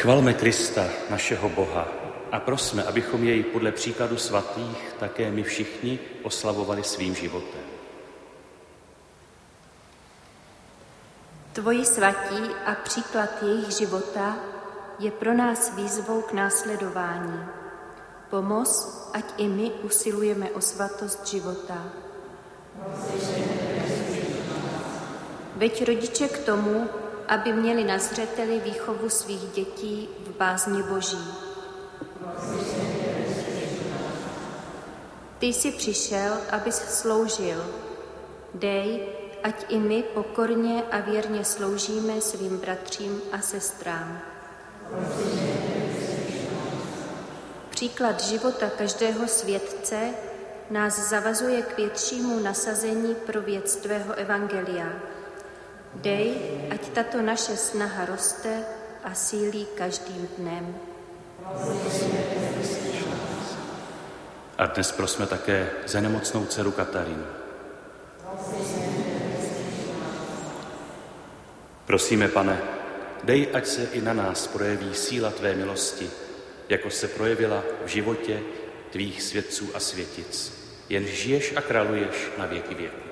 Chvalme Krista, našeho Boha, a prosme, abychom jej podle příkladu svatých také my všichni oslavovali svým životem. Tvoji svatí a příklad jejich života je pro nás výzvou k následování. Pomoz, ať i my usilujeme o svatost života. Veď rodiče k tomu, aby měli na zřeteli výchovu svých dětí v bázni Boží. Ty jsi přišel, abys sloužil. Dej, ať i my pokorně a věrně sloužíme svým bratřím a sestrám. Příklad života každého světce nás zavazuje k většímu nasazení pro věc tvého evangelia. Dej, ať tato naše snaha roste a sílí každým dnem. A dnes prosme také za nemocnou dceru Katarínu. Prosíme, Pane, dej, ať se i na nás projeví síla tvé milosti, jako se projevila v životě tvých světců a světic, jen žiješ a králuješ na věky věků.